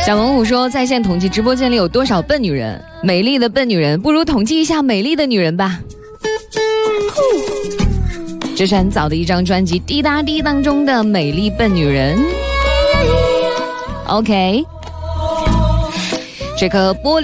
小猛虎说，在线统计直播间里有多少笨女人，美丽的笨女人，不如统计一下美丽的女人吧。这是很早的一张专辑《滴答滴》当中的美丽笨女人。 OK， 这颗玻璃